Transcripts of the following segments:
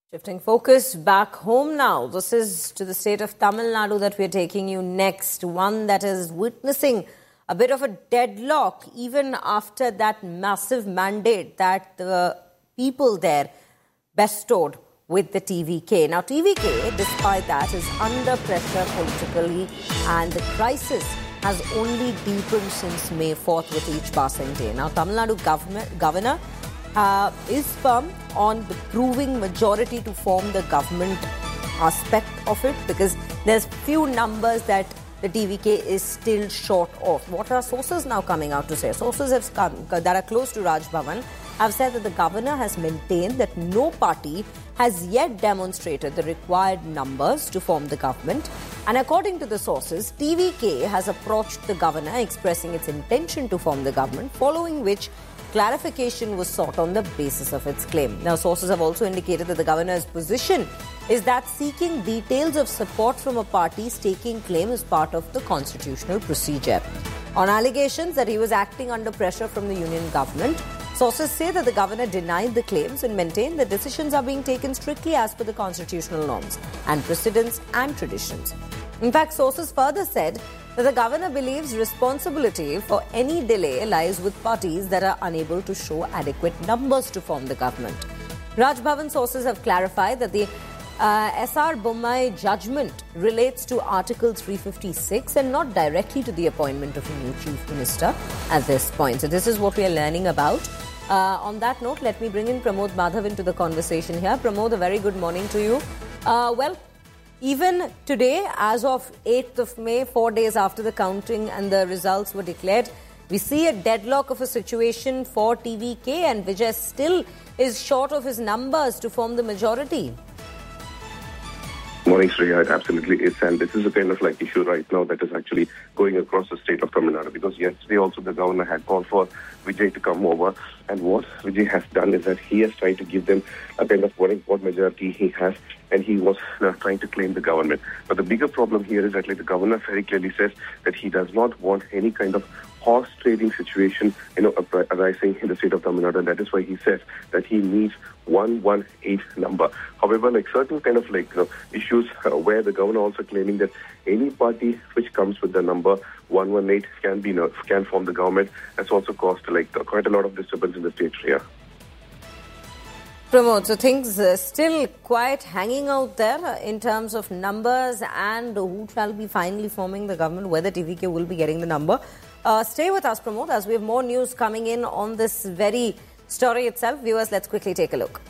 Shifting focus back home now. This is to the state of Tamil Nadu that we're taking you next. One that is witnessing a bit of a deadlock even after that massive mandate that the people there bestowed with the TVK. Now, TVK, despite that, is under pressure politically, and the crisis has only deepened since May 4th with each passing day. Now, Tamil Nadu governor is firm on the proving majority to form the government aspect of it, because there's few numbers that the TVK is still short of. What are sources now coming out to say? Sources have come that are close to Raj Bhavan have said that the governor has maintained that no party has yet demonstrated the required numbers to form the government. And according to the sources, TVK has approached the governor expressing its intention to form the government, following which clarification was sought on the basis of its claim. Now, sources have also indicated that the governor's position is that seeking details of support from a party staking claim is part of the constitutional procedure. On allegations that he was acting under pressure from the union government, sources say that the governor denied the claims and maintained that decisions are being taken strictly as per the constitutional norms and precedents and traditions. In fact, sources further said that the governor believes responsibility for any delay lies with parties that are unable to show adequate numbers to form the government. Raj Bhavan sources have clarified that the S.R. Bommai judgment relates to Article 356 and not directly to the appointment of a new chief minister at this point. So this is what we are learning about. On that note, let me bring in Pramod Madhav into the conversation here. Pramod, a very good morning to you. Even today, as of 8th of May, 4 days after the counting and the results were declared, we see a deadlock of a situation for TVK, and Vijay still is short of his numbers to form the majority. Morning, Shreya. It absolutely is. And this is a kind of like issue right now that is actually going across the state of Tamil Nadu, because yesterday also the governor had called for Vijay to come over. And what Vijay has done is that he has tried to give them a kind of what majority he has, and he was trying to claim the government. But the bigger problem here is that the governor very clearly says that he does not want any kind of horse trading situation, arising in the state of Tamil Nadu, and that is why he says that he needs 118 number. However, certain kind of issues where the governor also claiming that any party which comes with the number 118 can form the government, has also caused quite a lot of disturbance in the state here. Pramod, so things still quite hanging out there in terms of numbers and who shall be finally forming the government, whether TVK will be getting the number. Stay with us, Pramod, as we have more news coming in on this very story itself. Viewers, let's quickly take a look.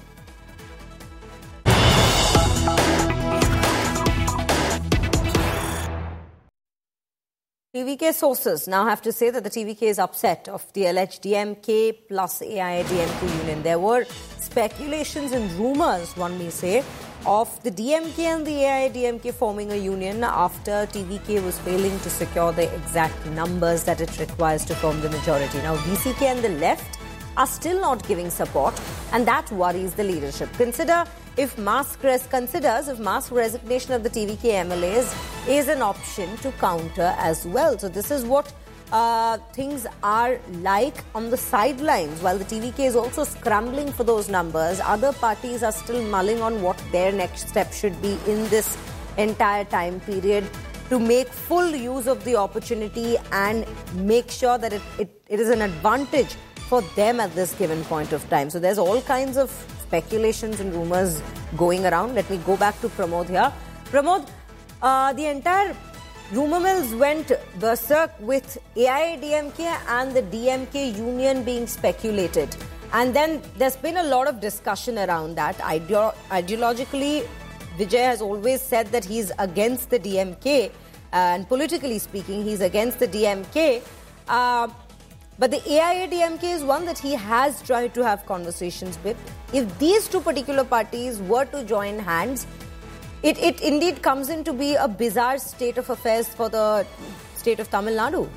TVK sources now have to say that the TVK is upset of the alleged DMK plus AIADMK union. There were speculations and rumours, one may say, of the DMK and the AIADMK forming a union after TVK was failing to secure the exact numbers that it requires to form the majority. Now, VCK and the left are still not giving support, and that worries the leadership. Considers if mass resignation of the TVK MLAs is an option to counter as well. So this is what things are like on the sidelines. While the TVK is also scrambling for those numbers, other parties are still mulling on what their next step should be in this entire time period to make full use of the opportunity and make sure that it is an advantage for them at this given point of time. So there's all kinds of speculations and rumours going around. Let me go back to Pramod here. Pramod, the entire rumour mills went berserk with AIADMK and the DMK union being speculated. And then there's been a lot of discussion around that. Ideologically, Vijay has always said that he's against the DMK, and politically speaking, he's against the DMK. But the AIADMK is one that he has tried to have conversations with. If these two particular parties were to join hands, it indeed comes in to be a bizarre state of affairs for the state of Tamil Nadu.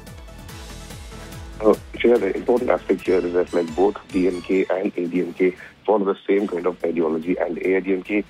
The important aspect here is that both DMK and ADMK follow the same kind of ideology, and AIADMK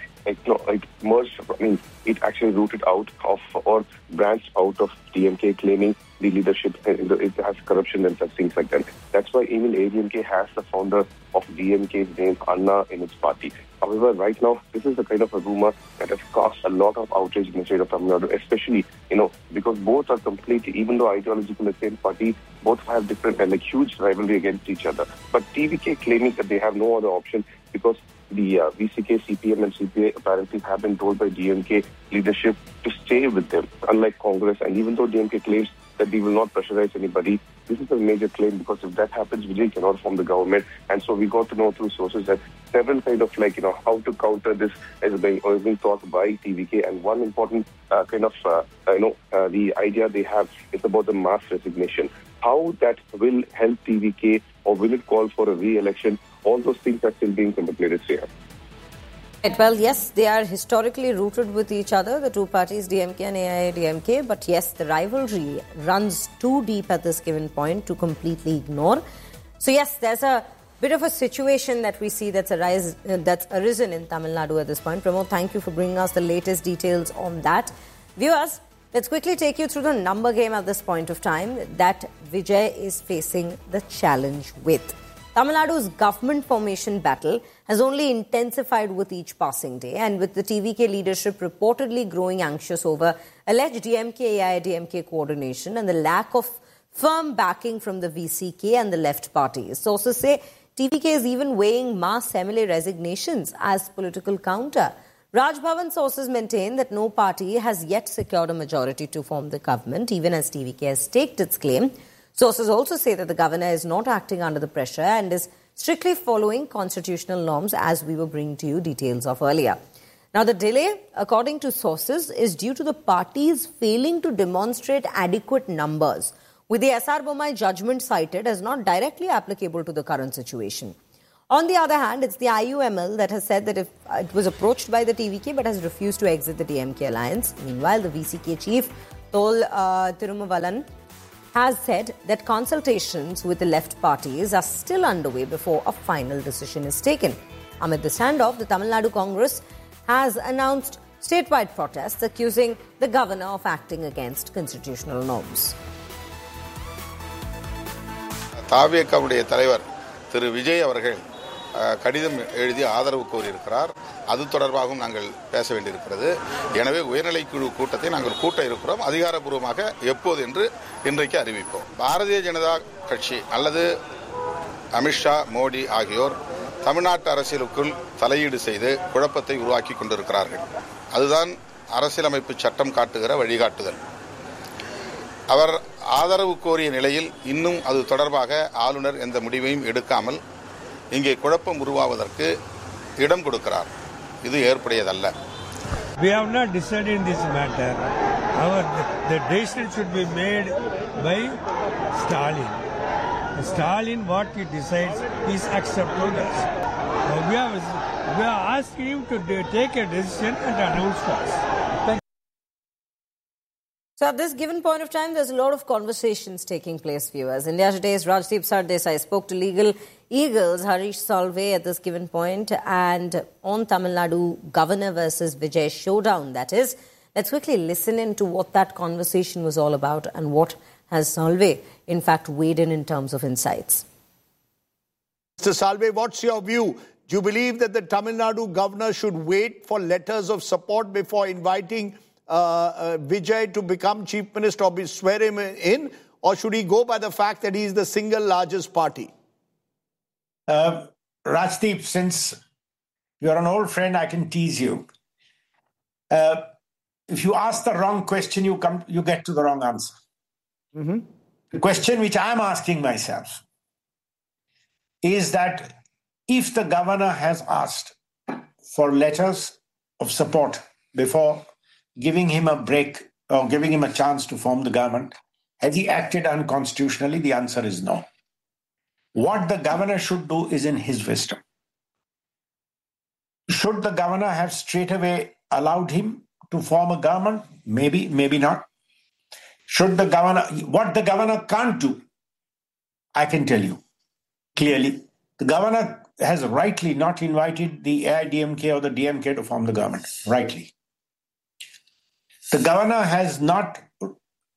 merged, it actually rooted out of or branched out of DMK, claiming the leadership, it has corruption and such things like that. That's why even ADMK has the founder of DMK's name, Anna, in its party. However, right now, this is the kind of a rumor that has caused a lot of outrage in the state of Tamil Nadu, especially, because both are completely, even though ideologically the same party, both have different and huge rivalry against each other. But TVK claiming that they have no other option because the VCK, CPM and CPA apparently have been told by DMK leadership to stay with them, unlike Congress. And even though DMK claims that they will not pressurize anybody, this is a major claim because if that happens, Vijay cannot form the government. And so we got to know through sources that several kind of how to counter this is being thought by TVK. And one important the idea they have is about the mass resignation. How that will help TVK or will it call for a re-election? All those things are still being contemplated here. Right, well, yes, they are historically rooted with each other, the two parties, DMK and AIADMK. But yes, the rivalry runs too deep at this given point to completely ignore. So yes, there's a bit of a situation that we see that's arisen in Tamil Nadu at this point. Pramod, thank you for bringing us the latest details on that. Viewers, let's quickly take you through the number game at this point of time that Vijay is facing the challenge with. Tamil Nadu's government formation battle has only intensified with each passing day, and with the TVK leadership reportedly growing anxious over alleged DMK-AIADMK coordination and the lack of firm backing from the VCK and the left parties. Sources say TVK is even weighing mass MLA resignations as political counter. Raj Bhavan sources maintain that no party has yet secured a majority to form the government, even as TVK has staked its claim. Sources also say that the governor is not acting under the pressure and is strictly following constitutional norms, as we were bringing to you details of earlier. Now, the delay, according to sources, is due to the parties failing to demonstrate adequate numbers, with the SR Bommai judgment cited as not directly applicable to the current situation. On the other hand, it's the IUML that has said that if it was approached by the TVK but has refused to exit the DMK alliance. Meanwhile, the VCK chief, Tol Tirumavalan, has said that consultations with the left parties are still underway before a final decision is taken. Amid the standoff, the Tamil Nadu Congress has announced statewide protests accusing the governor of acting against constitutional norms. தாவேக்காவுடைய தலைவர் திரு விஜய் அவர்கள் கடிதம் எழுதி ஆதரவு கோரியிருக்கிறார். அது தொடர்பாகவும் நாங்கள் பேச வேண்டியிருக்கிறது. எனவே உயர்நிலைக்குழு கூட்டத்தை நாங்கள் கூட்ட இருக்கிறோம். அதிகாரப்பூர்வமாக எப்போது என்று இன்றைக்கு அறிவிப்போம். பாரதிய ஜனதா கட்சி அல்லது அமித்ஷா, மோடி ஆகியோர் தமிழ்நாட்டு அரசியலுக்குள் தலையீடு செய்து குழப்பத்தை உருவாக்கி கொண்டிருக்கிறார்கள். அதுதான் அரசியலமைப்பு சட்டம் காட்டுகிற வழிகாட்டுதல். அவர் ஆதரவு கோரிய நிலையில் இன்னும் அது தொடர்பாக ஆளுநர் எந்த முடிவையும் எடுக்காமல் இங்கே குழப்பம் உருவாவதற்கு இடம் கொடுக்கிறார். இது ஏற்புடையதல்ல. We have not decided in this matter. The decision should be made by Stalin. Stalin, what he decides is accepted. We are asking him to take a decision and announce to us. So at this given point of time, there's a lot of conversations taking place, viewers. India Today's Rajdeep Sardesai spoke to legal eagles Harish Salve at this given point, and on Tamil Nadu governor versus Vijay showdown, that is. Let's quickly listen into what that conversation was all about and what has Salve, in fact, weighed in terms of insights. Mr. Salve, what's your view? Do you believe that the Tamil Nadu governor should wait for letters of support before inviting Vijay to become chief minister or swear him in, or should he go by the fact that he is the single largest party? Rajdeep, since you're an old friend, I can tease you. If you ask the wrong question, you get to the wrong answer. Mm-hmm. The question which I'm asking myself is that if the governor has asked for letters of support before giving him a break or giving him a chance to form the government, has he acted unconstitutionally? The answer is no. What the governor should do is in his wisdom. Should the governor have straightaway allowed him to form a government? Maybe, maybe not. What the governor can't do, I can tell you clearly. The governor has rightly not invited the AIADMK or the DMK to form the government, rightly. The governor has not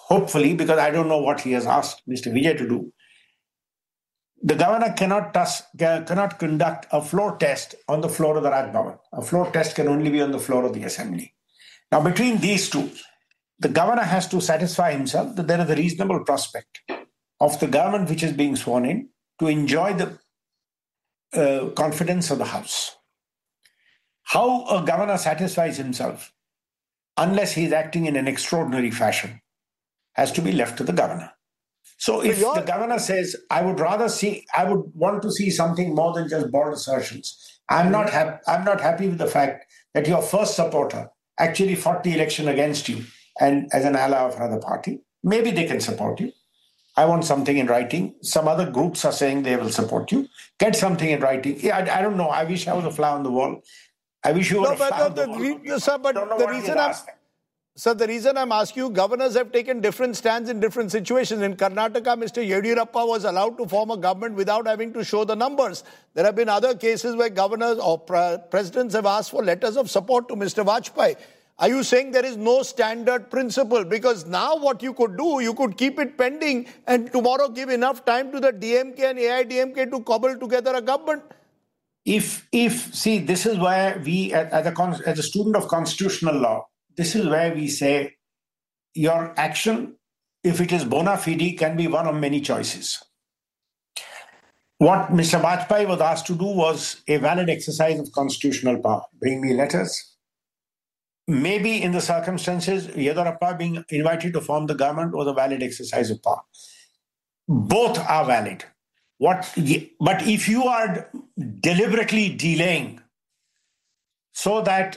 hopefully, because I don't know what he has asked Mr. Vijay to do, the governor cannot conduct a floor test on the floor of the Raj Bhavan. A floor test can only be on the floor of the assembly. Now, between these two, the governor has to satisfy himself that there is a reasonable prospect of the government which is being sworn in to enjoy the confidence of the House. How a governor satisfies himself, unless he is acting in an extraordinary fashion, has to be left to the governor. So if the governor says, I would want to see something more than just bold assertions. I'm not happy with the fact that your first supporter actually fought the election against you and as an ally of another party. Maybe they can support you. I want something in writing. Some other groups are saying they will support you. Get something in writing. Yeah, I don't know. I wish I was a fly on the wall. I wish you were a fly on the wall. Sir, but the reason I'm asking you, governors have taken different stands in different situations. In Karnataka, Mr. Yediyurappa was allowed to form a government without having to show the numbers. There have been other cases where governors or presidents have asked for letters of support to Mr. Vajpayee. Are you saying there is no standard principle? Because now what you could do, you could keep it pending and tomorrow give enough time to the DMK and AIDMK to cobble together a government. See, this is where we, as a student of constitutional law, this is where we say your action, if it is bona fide, can be one of many choices. What Mr. Vajpayee was asked to do was a valid exercise of constitutional power. Bring me letters. Maybe in the circumstances, Yediyurappa being invited to form the government was a valid exercise of power. Both are valid. But if you are deliberately delaying so that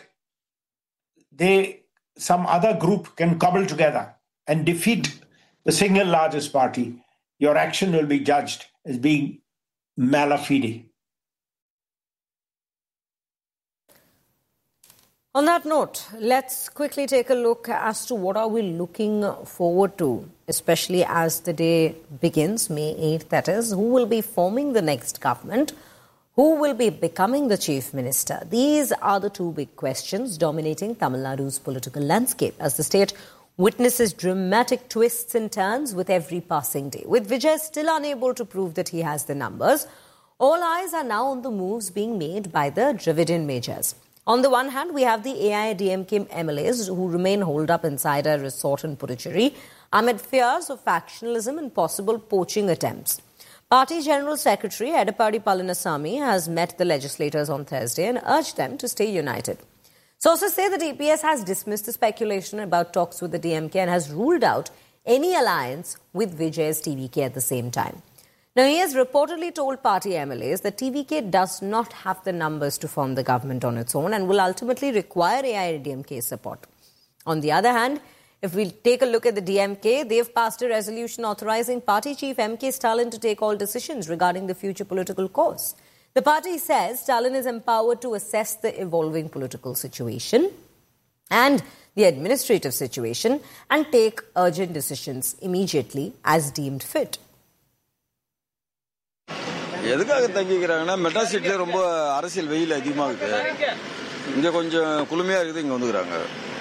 some other group can cobble together and defeat the single largest party, your action will be judged as being mala fide. On that note, let's quickly take a look as to what are we looking forward to, especially as the day begins, May 8th, that is. Who will be forming the next government? Who will be becoming the chief minister? These are the two big questions dominating Tamil Nadu's political landscape as the state witnesses dramatic twists and turns with every passing day. With Vijay still unable to prove that he has the numbers, all eyes are now on the moves being made by the Dravidian majors. On the one hand, we have the AIDMK MLAs who remain holed up inside a resort in Puducherry amid fears of factionalism and possible poaching attempts. Party General Secretary Edappadi Palaniswamy has met the legislators on Thursday and urged them to stay united. Sources say that EPS has dismissed the speculation about talks with the DMK and has ruled out any alliance with Vijay's TVK at the same time. Now, he has reportedly told party MLAs that TVK does not have the numbers to form the government on its own and will ultimately require AIDMK's support. On the other hand, if we take a look at the DMK, they've passed a resolution authorizing party chief M.K. Stalin to take all decisions regarding the future political course. The party says Stalin is empowered to assess the evolving political situation and the administrative situation and take urgent decisions immediately as deemed fit. எதுக்காக தங்கிக்கிறாங்கன்னா மெட்ராஸ் சிட்டில ரொம்ப அரசியல் வெயில் அதிகமா இருக்கு. இங்க கொஞ்சம் குளுமையா இருக்குது, இங்க வந்துக்கறாங்க.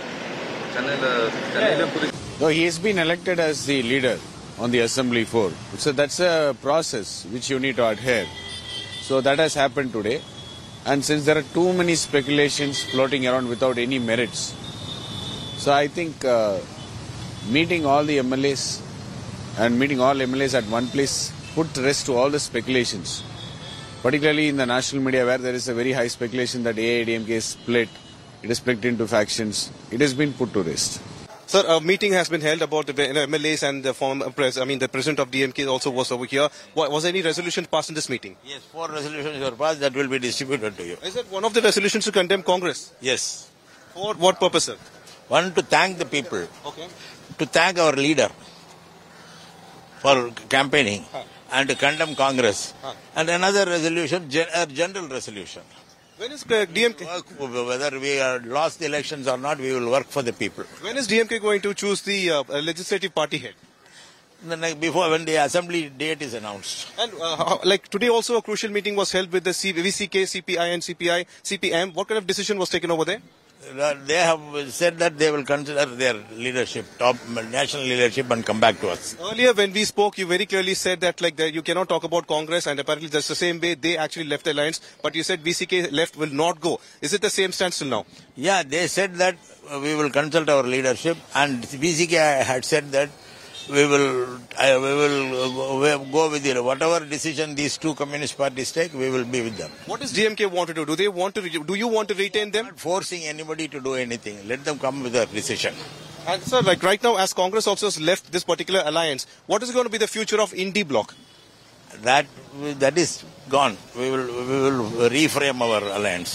No, he has been elected as the leader on the assembly floor. So that's a process which you need to adhere. So that has happened today. And since there are too many speculations floating around without any merits, so I think meeting all the MLAs and meeting all MLAs at one place put rest to all the speculations, particularly in the national media where there is a very high speculation that AIDMK is split, it is split into factions. It has been put to rest. Sir, a meeting has been held about the MLAs and the the president of DMK also was over here. Was any resolution passed in this meeting? Yes, 4 resolutions were passed that will be distributed to you. Is it one of the resolutions to condemn Congress? Yes. For what purpose, sir? One, to thank the people. Okay. To thank our leader for campaigning. And to condemn Congress. And another resolution, a general resolution. When is DMK? Whether we lost the elections or not, we will work for the people. When is DMK going to choose the legislative party head? Before, when the assembly date is announced. And like today also a crucial meeting was held with the VCK, CPI and CPM. What kind of decision was taken over there? They have said that they will consider their leadership, top national leadership, and come back to us. Earlier when we spoke, you very clearly said that you cannot talk about Congress, and apparently that's the same way they actually left the alliance, but you said VCK left will not go. Is it the same stance till now? Yeah, they said that we will consult our leadership, and VCK had said that we will go with it. Whatever decision these two communist parties take, we will be with them. What does DMK want to do? Do you want to retain them? Not forcing anybody to do anything. Let them come with a decision. And sir, right now, as Congress also has left this particular alliance, what is going to be the future of Indie Bloc? That is gone. We will reframe our alliance.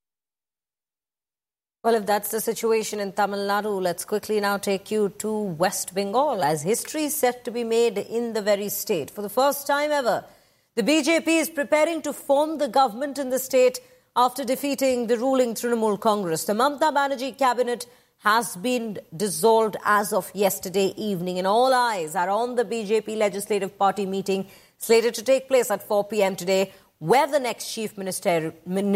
Well, if that's the situation in Tamil Nadu, let's quickly now take you to West Bengal, as history is set to be made in the very state. For the first time ever, the BJP is preparing to form the government in the state after defeating the ruling Trinamool Congress. The Mamata Banerjee cabinet has been dissolved as of yesterday evening, and all eyes are on the BJP Legislative Party meeting slated to take place at 4 p.m. today, where the next chief minister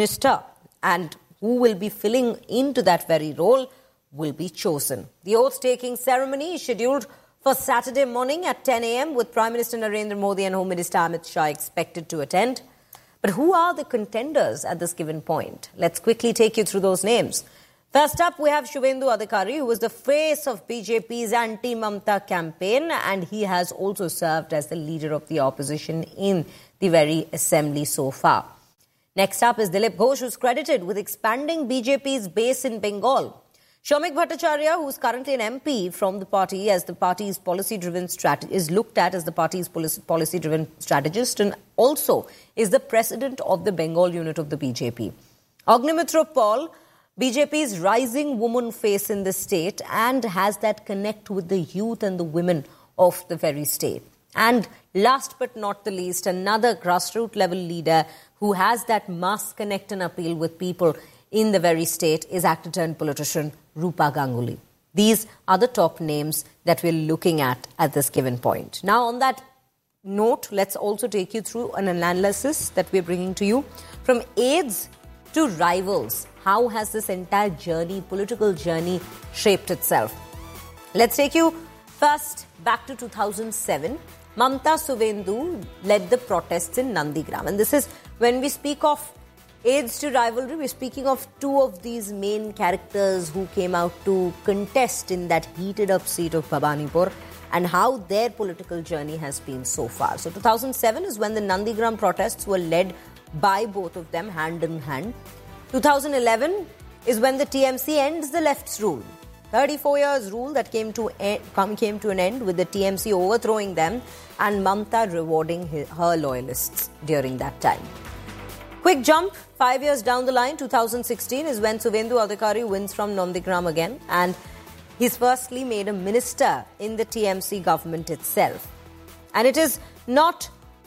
and who will be filling into that very role will be chosen. The oath-taking ceremony is scheduled for Saturday morning at 10 a.m. with Prime Minister Narendra Modi and Home Minister Amit Shah expected to attend. But who are the contenders at this given point? Let's quickly take you through those names. First up, we have Shubhendu Adhikari, who was the face of BJP's anti-Mamata campaign, and he has also served as the leader of the opposition in the very assembly so far. Next up is Dilip Ghosh, who's credited with expanding BJP's base in Bengal. Shomik Bhattacharya, who's currently an MP from the party, as the party's policy-driven is looked at as the party's policy-driven strategist, and also is the president of the Bengal unit of the BJP. Agnimitra Paul, BJP's rising woman face in the state, and has that connect with the youth and the women of the very state. And last but not the least, another grassroots level leader who has that mass connect and appeal with people in the very state is actor-turned politician Rupa Ganguly. These are the top names that we're looking at this given point. Now, on that note, let's also take you through an analysis that we're bringing to you. From aides to rivals, how has this entire journey, political journey, shaped itself? Let's take you first back to 2007. Mamata Subhendu led the protests in Nandigram. And this is, when we speak of aides to rivalry, we're speaking of two of these main characters who came out to contest in that heated up seat of Bhabanipur, and how their political journey has been so far. So 2007 is when the Nandigram protests were led by both of them hand in hand. 2011 is when the TMC ends the left's rule. 34 years rule that came to an end with the TMC overthrowing them and Mamata rewarding her loyalists during that time. Quick jump, 5 years down the line, 2016 is when Shubhendu Adhikari wins from Nandigram again, and he's firstly made a minister in the TMC government itself. And it is not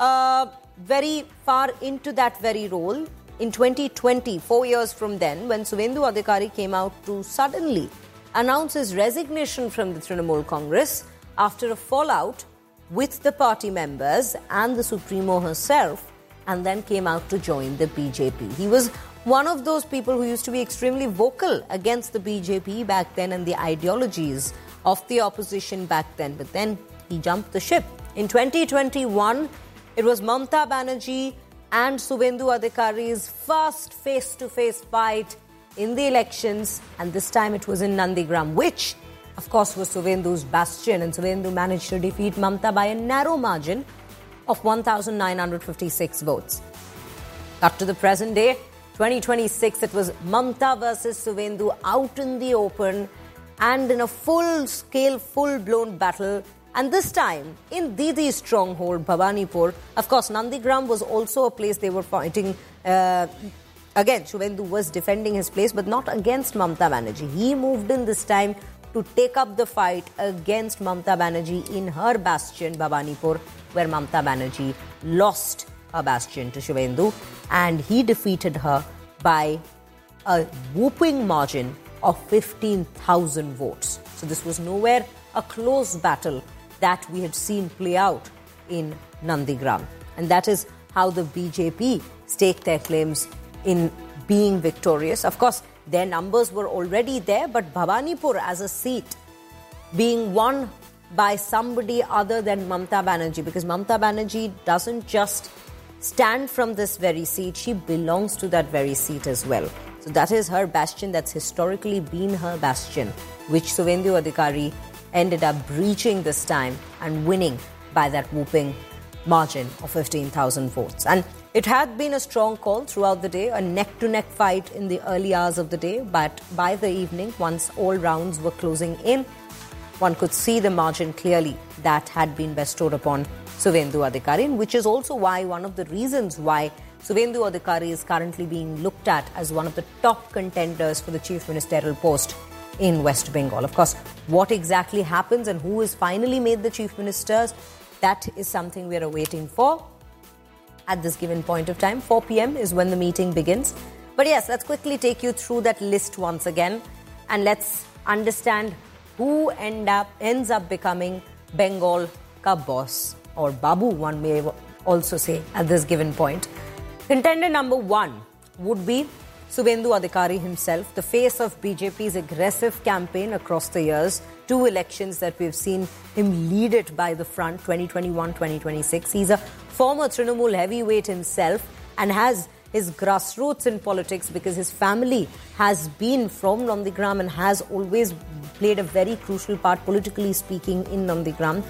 very far into that very role, in 2020, 4 years from then, when Shubhendu Adhikari came out to suddenly announce his resignation from the Trinamool Congress after a fallout with the party members and the Supremo herself, and then came out to join the BJP. He was one of those people who used to be extremely vocal against the BJP back then and the ideologies of the opposition back then, but then he jumped the ship. In 2021, it was Mamata Banerjee and Shubhendu Adhikari's first face-to-face fight in the elections, and this time it was in Nandigram, which, of course, was Shubhendu's bastion, and Shubhendu managed to defeat Mamata by a narrow margin of 1,956 votes. Up to the present day, 2026, it was Mamata versus Shubhendu out in the open and in a full-scale, full-blown battle. And this time, in Didi's stronghold, Bhabanipur, of course, Nandigram was also a place they were fighting. Again, Shubhendu was defending his place, but not against Mamata Banerjee. He moved in this time to take up the fight against Mamata Banerjee in her bastion, Bhabanipur, where Mamata Banerjee lost her bastion to Shubhendu, and he defeated her by a whooping margin of 15,000 votes. So this was nowhere a close battle that we had seen play out in Nandigram. And that is how the BJP staked their claims in being victorious. Of course, their numbers were already there, but Bhawanipur as a seat being won by somebody other than Mamata Banerjee, because Mamata Banerjee doesn't just stand from this very seat, she belongs to that very seat as well. So that is her bastion, that's historically been her bastion, which Suvendu Adhikari ended up breaching this time and winning by that whooping margin of 15,000 votes. And it had been a strong call throughout the day, a neck-to-neck fight in the early hours of the day, but by the evening, once all rounds were closing in, one could see the margin clearly that had been bestowed upon Suvendu Adhikari, which is also why one of the reasons why Suvendu Adhikari is currently being looked at as one of the top contenders for the chief ministerial post in West Bengal. Of course, what exactly happens and who is finally made the chief ministers, that is something we are awaiting for at this given point of time. 4 p.m. is when the meeting begins. But yes, let's quickly take you through that list once again and let's understand who ends up becoming Bengal ka boss, or Babu, one may also say at this given point. Contender number 1 would be Suvendu Adhikari himself, the face of BJP's aggressive campaign across the years. 2 elections that we've seen him lead it by the front, 2021-2026. He's a former Trinamool heavyweight himself and has his grassroots in politics because his family has been from Nandigram and has always played a very crucial part, politically speaking, in Nandigram.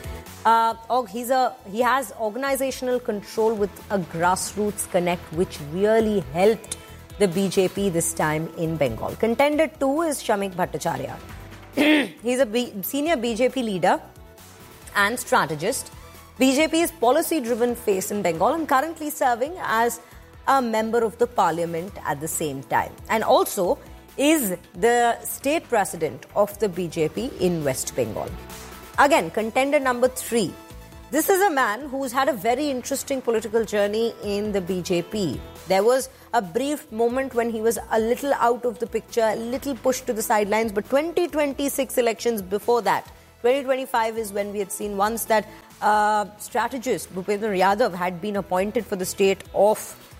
He has organizational control with a grassroots connect, which really helped the BJP this time in Bengal. Contender 2 is Shamik Bhattacharya. He's a senior BJP leader and strategist, BJP's policy-driven face in Bengal, and currently serving as a member of the parliament at the same time. And also is the state president of the BJP in West Bengal. Again, contender number 3. This is a man who's had a very interesting political journey in the BJP. There was a brief moment when he was a little out of the picture, a little pushed to the sidelines, but 2026 elections before that, 2025 is when we had seen once that strategist Bhupendra Yadav had been appointed for the state of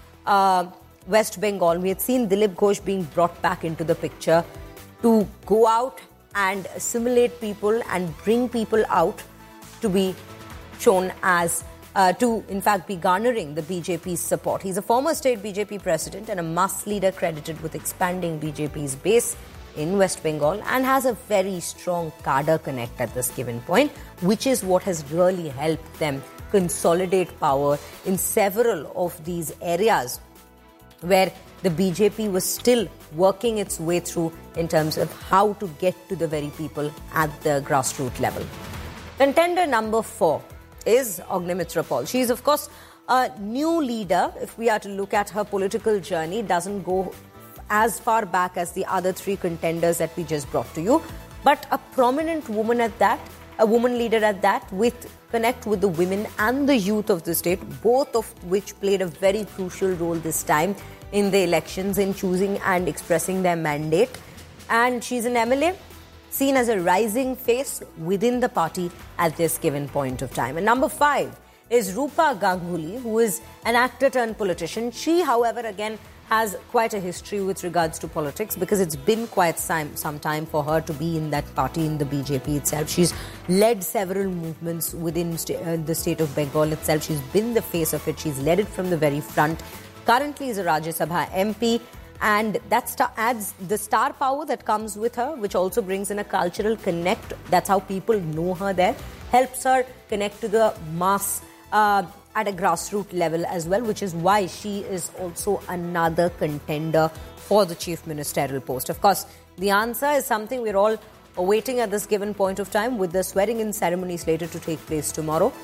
West Bengal. We had seen Dilip Ghosh being brought back into the picture to go out and assimilate people and bring people out to be shown as to in fact be garnering the BJP's support. He's a former state BJP president and a mass leader credited with expanding BJP's base in West Bengal and has a very strong cadre connect at this given point, which is what has really helped them consolidate power in several of these areas where the BJP was still working its way through in terms of how to get to the very people at the grassroots level. Contender number 4 is Agnimitra Paul. She is, of course, a new leader. If we are to look at her political journey, doesn't go as far back as the other 3 contenders that we just brought to you, but a prominent woman at that, a woman leader at that, with connect with the women and the youth of the state, both of which played a very crucial role this time in the elections in choosing and expressing their mandate. And she's an MLA, seen as a rising face within the party at this given point of time. And number 5 is Rupa Ganguly, who is an actor turned politician. She, however, again has quite a history with regards to politics because it's been quite some time for her to be in that party, in the BJP itself. She's led several movements within the state of Bengal itself. She's been the face of it. She's led it from the very front. Currently is a Rajya Sabha MP. And that adds the star power that comes with her, which also brings in a cultural connect. That's how people know her there. Helps her connect to the mass at a grassroots level as well, which is why she is also another contender for the chief ministerial post. Of course, the answer is something we're all awaiting at this given point of time, with the swearing-in ceremony slated to take place tomorrow.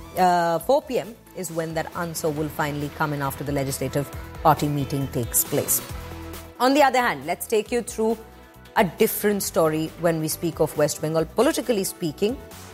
4 p.m. is when that answer will finally come in after the legislative party meeting takes place. On the other hand, let's take you through a different story when we speak of West Bengal, politically speaking,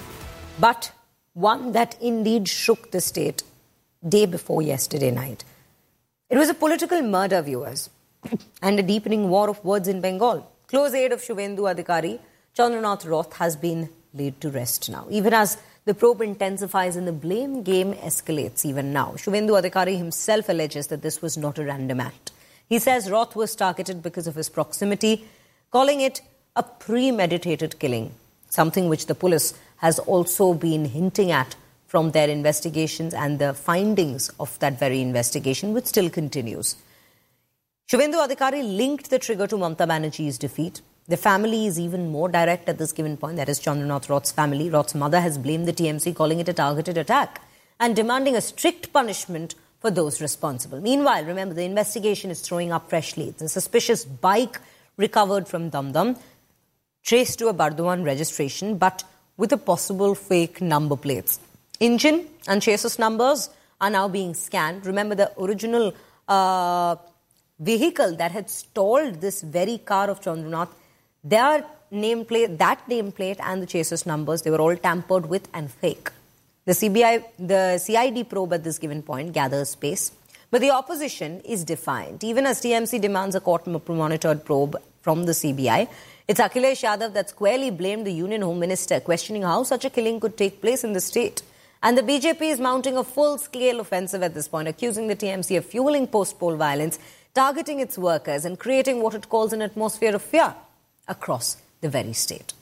but one that indeed shook the state day before yesterday night. It was a political murder, viewers, and a deepening war of words in Bengal. Close aide of Suvendu Adhikari, Chandranath Roth, has been laid to rest now, even as the probe intensifies and the blame game escalates even now. Suvendu Adhikari himself alleges that this was not a random act. He says Roth was targeted because of his proximity, calling it a premeditated killing, something which the police has also been hinting at from their investigations and the findings of that very investigation, which still continues. Shubhendu Adhikari linked the trigger to Mamata Banerjee's defeat. The family is even more direct at this given point. That is Chandranath Roth's family. Roth's mother has blamed the TMC, calling it a targeted attack and demanding a strict punishment for those responsible. Meanwhile, remember, the investigation is throwing up fresh leads. A suspicious bike recovered from Dum-Dum, traced to a Bardhaman registration, but with a possible fake number plates. Engine and chassis numbers are now being scanned. Remember, the original vehicle that had stalled this very car of Chandranath, that nameplate and the chassis numbers, they were all tampered with and fake. The CID probe at this given point gathers pace. But the opposition is defiant. Even as TMC demands a court-monitored probe from the CBI, it's Akhilesh Yadav that squarely blamed the Union Home Minister, questioning how such a killing could take place in the state. And the BJP is mounting a full-scale offensive at this point, accusing the TMC of fueling post-poll violence, targeting its workers and creating what it calls an atmosphere of fear across the very state.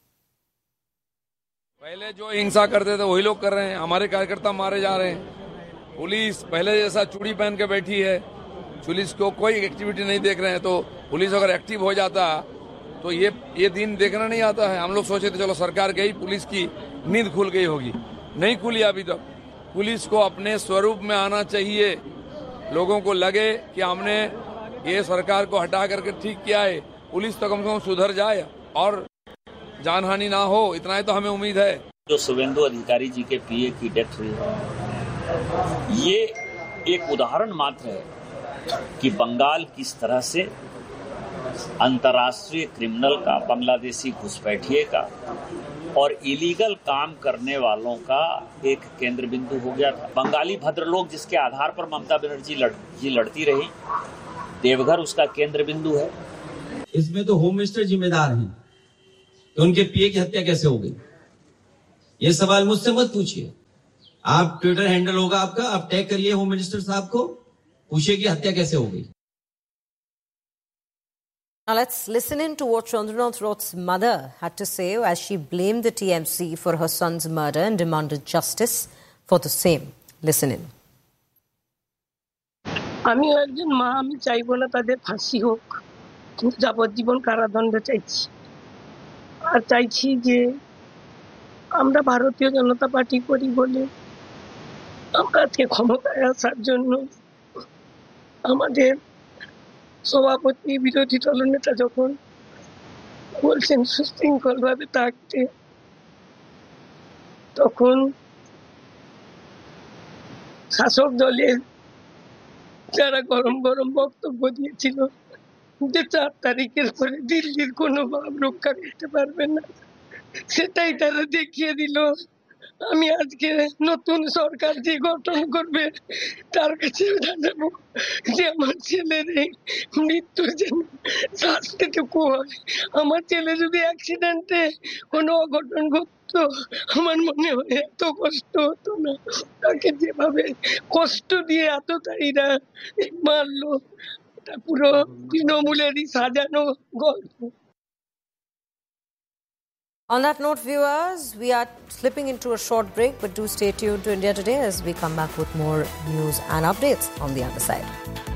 पहले जो हिंसा करते थे वही लोग कर रहे हैं. हमारे कार्यकर्ता मारे जा रहे हैं. पुलिस पहले जैसा चूड़ी पहन के बैठी है. पुलिस को कोई एक्टिविटी नहीं देख रहे हैं. तो पुलिस अगर एक्टिव हो जाता तो ये दिन देखना नहीं आता है. हम लोग सोचे थे चलो सरकार गई, पुलिस की नींद खुल गई होगी. नहीं खुली अभी तक. पुलिस को अपने स्वरूप में आना चाहिए. लोगों को लगे कि हमने ये सरकार को हटा करके ठीक किया है. पुलिस तो कम से कम सुधर जाए और जानहानि ना हो, इतना ही तो हमें उम्मीद है. जो शुभेंदु अधिकारी जी के पीए की डेथ हुई है, ये एक उदाहरण मात्र है कि बंगाल किस तरह से अंतर्राष्ट्रीय क्रिमिनल का, बांग्लादेशी घुसपैठिए का और इलीगल काम करने वालों का एक केंद्र बिंदु हो गया था. बंगाली भद्रलोक जिसके आधार पर ममता बनर्जी लड़ती रही, देवघर उसका केंद्र बिंदु है. इसमें तो होम मिनिस्टर जिम्मेदार हैं. तो उनके पीए की हत्या कैसे हो गई? ये सवाल मुझसे मत पूछिए. आप ट्विटर हैंडल होगा आपका, आप टैग करिए होम मिनिस्टर साहब को, पूछिए कि हत्या कैसे हो गई. Now let's listen in to what Chandranath Roth's mother had to say as she blamed the TMC for her son's murder and demanded justice for the same. Listen in. আমি একজন মা, আমি চাইবো না তাদের ফাঁসি হোক, কিন্তু যাবজ্জীবন কারাদণ্ড চাইছি. আর চাইছি যে আমরা ভারতীয় জনতা পার্টি করি বলে আমরা আজকে ক্ষমতায় আসার জন্য আমাদের সভাপতি বিরোধী দলনেতা যখন বলছেন সুশৃঙ্খলভাবে থাকতে, তখন শাসক দলের যারা গরম গরম বক্তব্য দিয়েছিল যে 4 তারিখের পরে দিল্লির কোনো ভাব রক্ষা করতে পারবে না, সেটাই তারা দেখিয়ে দিল. আমি আজকে নতুন সরকার যে গঠন করবে তার কাছে জানাবো যে আমার ছেলের এই মৃত্যুর জন্য শাস্তিটুকু হয়. আমার ছেলে যদি অ্যাক্সিডেন্টে কোনো অঘটন ঘটতো, আমার মনে হয় এত কষ্ট হতো না. তাকে যেভাবে কষ্ট দিয়ে এতটাইরা মারলো, এটা পুরো তৃণমূলেরই সাজানো গল্প. On that note, viewers, we are slipping into a short break, but do stay tuned to India Today as we come back with more news and updates on the other side.